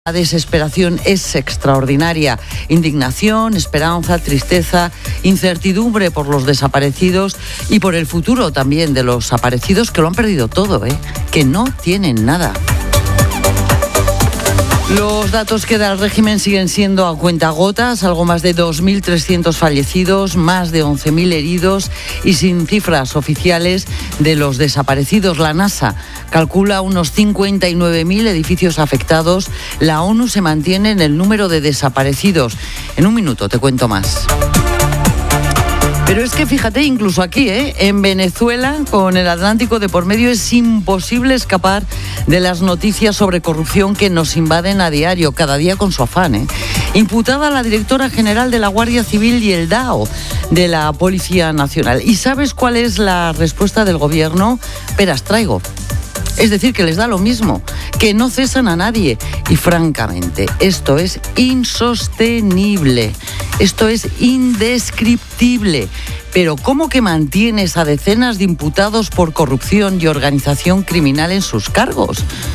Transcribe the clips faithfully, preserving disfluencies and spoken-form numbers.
La desesperación es extraordinaria. Indignación, esperanza, tristeza, incertidumbre por los desaparecidos y por el futuro también de los aparecidos que lo han perdido todo, ¿eh? Que no tienen nada. Los datos que da el régimen siguen siendo a cuentagotas, algo más de dos mil trescientos fallecidos, más de once mil heridos y sin cifras oficiales de los desaparecidos. La NASA calcula unos cincuenta y nueve mil edificios afectados. La ONU se mantiene en el número de desaparecidos. En un minuto te cuento más. Pero es que fíjate, incluso aquí, ¿eh? en Venezuela, con el Atlántico de por medio, es imposible escapar de las noticias sobre corrupción que nos invaden a diario, cada día con su afán. ¿eh? Imputada la directora general de la Guardia Civil y el D A O de la Policía Nacional. ¿Y sabes cuál es la respuesta del gobierno? Peras traigo. Es decir, que les da lo mismo, que no cesan a nadie. Y francamente, esto es insostenible, esto es indescriptible. Pero ¿cómo que mantienes a decenas de imputados por corrupción y organización criminal en sus cargos?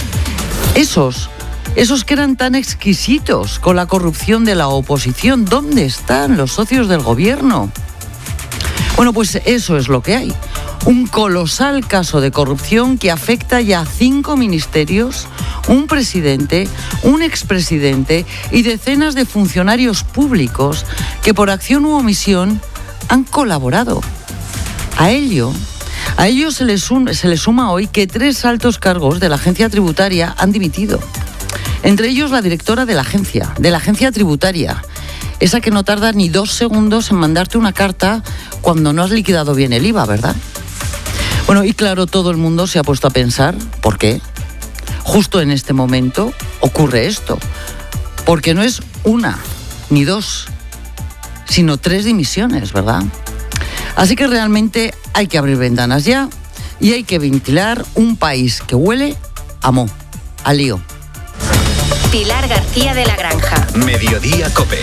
Esos, esos que eran tan exquisitos con la corrupción de la oposición, ¿dónde están los socios del gobierno? Bueno, pues eso es lo que hay. Un colosal caso de corrupción que afecta ya a cinco ministerios, un presidente, un expresidente y decenas de funcionarios públicos que por acción u omisión han colaborado. A ello, a ello se le, sum, se le suma hoy que tres altos cargos de la agencia tributaria han dimitido. Entre ellos la directora de la agencia, de la agencia tributaria. Esa que no tarda ni dos segundos en mandarte una carta cuando no has liquidado bien el I V A, ¿verdad? Bueno, y claro, todo el mundo se ha puesto a pensar, ¿por qué? Justo en este momento ocurre esto. Porque no es una, ni dos, sino tres dimisiones, ¿verdad? Así que realmente hay que abrir ventanas ya y hay que ventilar un país que huele a moho, a lío. Pilar García de la Granja. Mediodía COPE.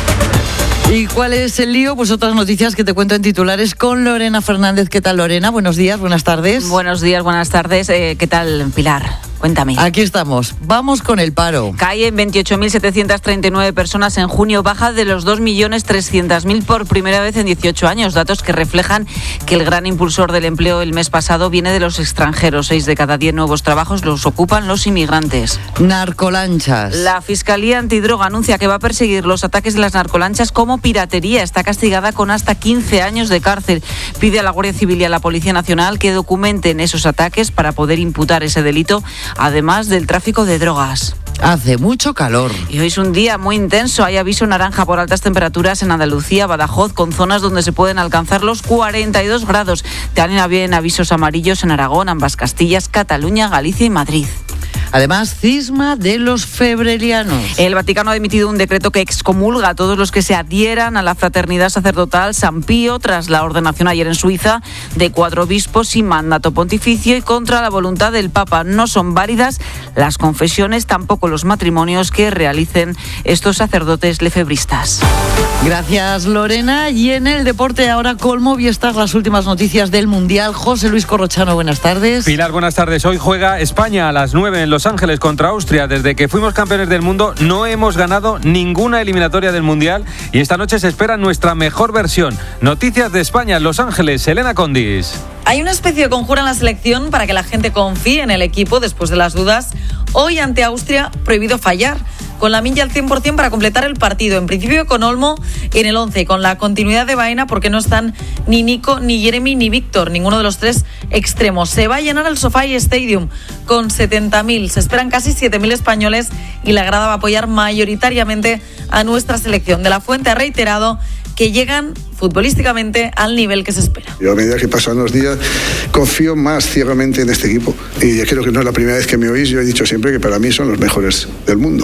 ¿Y cuál es el lío? Pues otras noticias que te cuento en titulares con Lorena Fernández. ¿Qué tal, Lorena? Buenos días, buenas tardes. Buenos días, buenas tardes. Eh, ¿Qué tal, Pilar? Cuéntame. Aquí estamos. Vamos con el paro. Cae en veintiocho mil setecientos treinta y nueve personas en junio, baja de los dos millones trescientos mil por primera vez en dieciocho años. Datos que reflejan que el gran impulsor del empleo el mes pasado viene de los extranjeros. Seis de cada diez nuevos trabajos los ocupan los inmigrantes. Narcolanchas. La Fiscalía Antidroga anuncia que va a perseguir los ataques de las narcolanchas como piratería. Está castigada con hasta quince años de cárcel. Pide a la Guardia Civil y a la Policía Nacional que documenten esos ataques para poder imputar ese delito, además del tráfico de drogas. Hace mucho calor. Y hoy es un día muy intenso. Hay aviso naranja por altas temperaturas en Andalucía, Badajoz, con zonas donde se pueden alcanzar los cuarenta y dos grados. También avisos amarillos en Aragón, ambas Castillas, Cataluña, Galicia y Madrid. Además, cisma de los febrelianos. El Vaticano ha emitido un decreto que excomulga a todos los que se adhieran a la fraternidad sacerdotal San Pío tras la ordenación ayer en Suiza de cuatro obispos sin mandato pontificio y contra la voluntad del Papa. No son válidas las confesiones, tampoco los matrimonios que realicen estos sacerdotes lefebristas. Gracias, Lorena. Y en el deporte ahora con Movistar, las últimas noticias del Mundial. José Luis Corrochano, buenas tardes. Pilar, buenas tardes. Hoy juega España a las nueve en Los Ángeles contra Austria. Desde que fuimos campeones del mundo no hemos ganado ninguna eliminatoria del Mundial y esta noche se espera nuestra mejor versión. Noticias de España en Los Ángeles, Elena Condis. Hay una especie de conjura en la selección para que la gente confíe en el equipo después de las dudas. Hoy ante Austria, prohibido fallar, con la milla al cien por ciento para completar el partido. En principio con Olmo en el once, con la continuidad de Baena, porque no están ni Nico, ni Jeremy, ni Víctor, ninguno de los tres extremos. Se va a llenar el SoFi Stadium con setenta mil. Se esperan casi siete mil españoles y la grada va a apoyar mayoritariamente a nuestra selección. De la Fuente ha reiterado que llegan futbolísticamente al nivel que se espera. Yo a medida que pasan los días confío más ciegamente en este equipo y creo que no es la primera vez que me oís. Yo he dicho siempre que para mí son los mejores del mundo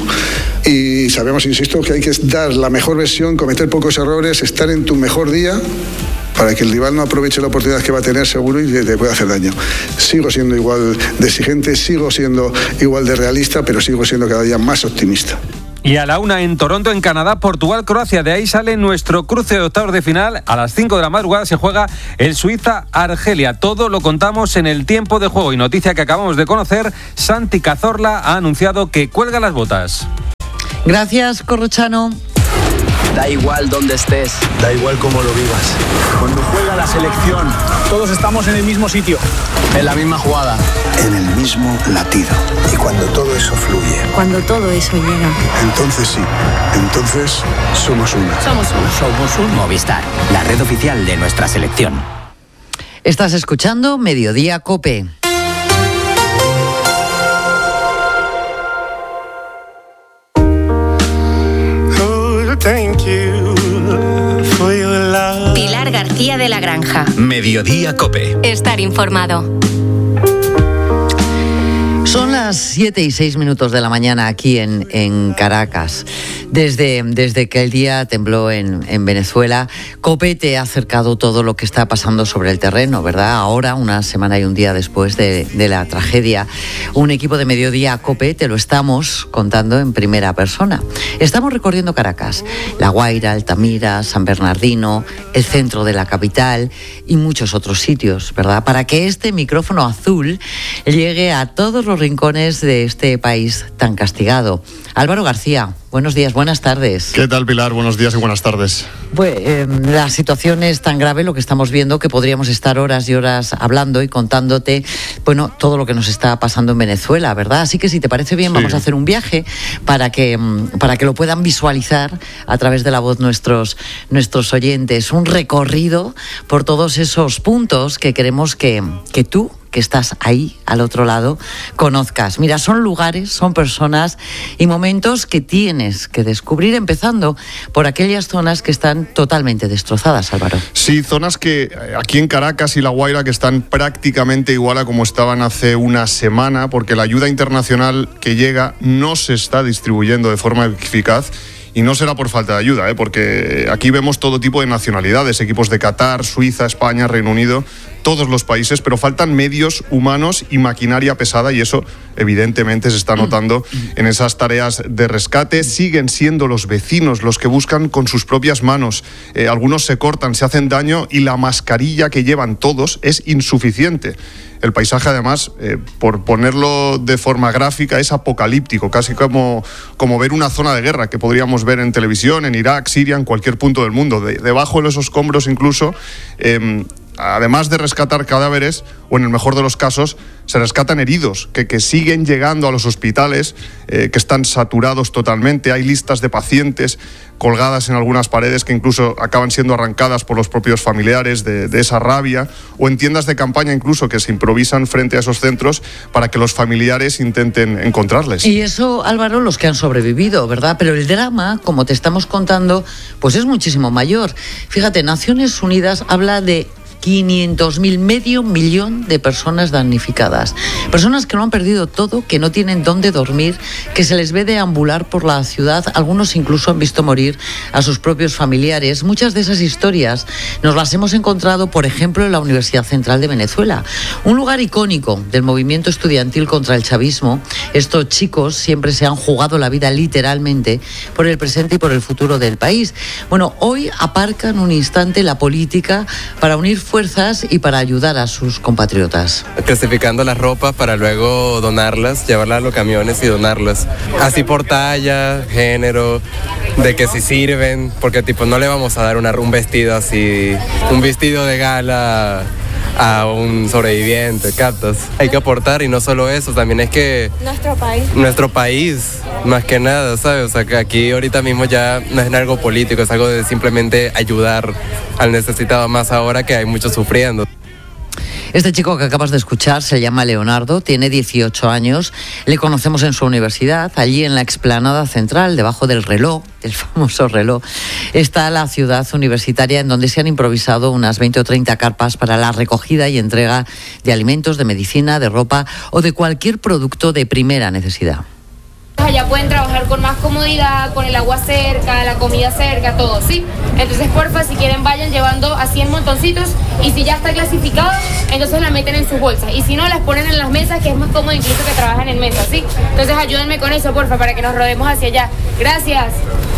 y sabemos, insisto, que hay que dar la mejor versión, cometer pocos errores, estar en tu mejor día para que el rival no aproveche la oportunidad que va a tener seguro y te pueda hacer daño. Sigo siendo igual de exigente, sigo siendo igual de realista, pero sigo siendo cada día más optimista. Y a la una en Toronto, en Canadá, Portugal-Croacia. De ahí sale nuestro cruce de octavos de final. A las cinco de la madrugada se juega el Suiza-Argelia. Todo lo contamos en el tiempo de juego. Y noticia que acabamos de conocer, Santi Cazorla ha anunciado que cuelga las botas. Gracias, Corrochano. Da igual dónde estés, da igual cómo lo vivas. Cuando juega la selección, todos estamos en el mismo sitio, en la misma jugada, En el mismo latido. Y cuando todo eso fluye, Cuando todo eso llega. entonces sí, entonces somos una. Somos uno. Somos un Movistar, la red oficial de nuestra selección. Estás escuchando Mediodía COPE. Pilar García de la Granja. Mediodía COPE. Estar informado. Son las siete y seis minutos de la mañana aquí en, en Caracas. Desde, desde que el día tembló en, en Venezuela, COPE te ha acercado todo lo que está pasando sobre el terreno, ¿verdad? Ahora, una semana y un día después de, de la tragedia, un equipo de Mediodía COPE te lo estamos contando en primera persona. Estamos recorriendo Caracas, La Guaira, Altamira, San Bernardino, el centro de la capital y muchos otros sitios, ¿verdad? Para que este micrófono azul llegue a todos los rincones de este país tan castigado. Álvaro García, buenos días, buenas tardes. ¿Qué tal, Pilar? Buenos días y buenas tardes. Pues eh, la situación es tan grave, lo que estamos viendo, que podríamos estar horas y horas hablando y contándote, bueno, todo lo que nos está pasando en Venezuela, ¿verdad? Así que si te parece bien, sí, vamos a hacer un viaje para que, para que lo puedan visualizar a través de la voz nuestros, nuestros oyentes. Un recorrido por todos esos puntos que queremos que, que tú, que estás ahí al otro lado, conozcas. Mira, son lugares, son personas y momentos que tienes que descubrir, empezando por aquellas zonas que están totalmente destrozadas, Álvaro. Sí, zonas que aquí en Caracas y La Guaira que están prácticamente igual a como estaban hace una semana, porque la ayuda internacional que llega no se está distribuyendo de forma eficaz. Y no será por falta de ayuda, ¿eh? Porque aquí vemos todo tipo de nacionalidades, equipos de Qatar, Suiza, España, Reino Unido, todos los países, pero faltan medios humanos y maquinaria pesada, y eso evidentemente se está notando en esas tareas de rescate. Siguen siendo los vecinos los que buscan con sus propias manos. Eh, algunos se cortan, se hacen daño y la mascarilla que llevan todos es insuficiente. El paisaje, además, eh, por ponerlo de forma gráfica, es apocalíptico, casi como, como ver una zona de guerra que podríamos ver en televisión, en Irak, Siria, en cualquier punto del mundo. De, debajo de los escombros incluso, eh, además de rescatar cadáveres, o en el mejor de los casos, se rescatan heridos que, que siguen llegando a los hospitales, eh, que están saturados totalmente. Hay listas de pacientes colgadas en algunas paredes que incluso acaban siendo arrancadas por los propios familiares de, de esa rabia, o en tiendas de campaña incluso que se improvisan frente a esos centros para que los familiares intenten encontrarles. Y eso, Álvaro, los que han sobrevivido, ¿verdad? Pero el drama, como te estamos contando, pues es muchísimo mayor. Fíjate, Naciones Unidas habla de quinientos mil, medio millón de personas damnificadas. Personas que lo han perdido todo, que no tienen dónde dormir, que se les ve deambular por la ciudad. Algunos incluso han visto morir a sus propios familiares. Muchas de esas historias nos las hemos encontrado, por ejemplo, en la Universidad Central de Venezuela, un lugar icónico del movimiento estudiantil contra el chavismo. Estos chicos siempre se han jugado la vida literalmente por el presente y por el futuro del país. Bueno, hoy aparcan un instante la política para unir fuerzas y para ayudar a sus compatriotas. Clasificando las ropas para luego donarlas, llevarlas a los camiones y donarlas. Así por talla, género, de que si sirven, porque tipo no le vamos a dar una, un vestido así, un vestido de gala a un sobreviviente, captas. Hay que aportar, y no solo eso, también es que nuestro país, nuestro país, más que nada, ¿sabes? O sea, que aquí ahorita mismo ya no es algo político, es algo de simplemente ayudar al necesitado, más ahora que hay muchos sufriendo. Este chico que acabas de escuchar se llama Leonardo, tiene dieciocho años, le conocemos en su universidad, allí en la explanada central, debajo del reloj, el famoso reloj, está la ciudad universitaria en donde se han improvisado unas veinte o treinta carpas para la recogida y entrega de alimentos, de medicina, de ropa o de cualquier producto de primera necesidad. Allá pueden trabajar con más comodidad, con el agua cerca, la comida cerca, todo, ¿sí? Entonces, porfa, si quieren vayan llevando así en montoncitos, y si ya está clasificado, entonces la meten en sus bolsas, y si no, las ponen en las mesas, que es más cómodo incluso que trabajan en mesas, ¿sí? Entonces ayúdenme con eso, porfa, para que nos rodemos hacia allá. Gracias.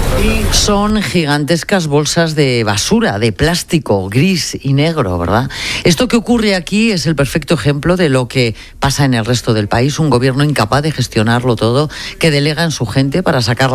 Son gigantescas bolsas de basura, de plástico gris y negro, ¿verdad? Esto que ocurre aquí es el perfecto ejemplo de lo que pasa en el resto del país, un gobierno incapaz de gestionarlo todo, que delega en su gente para sacar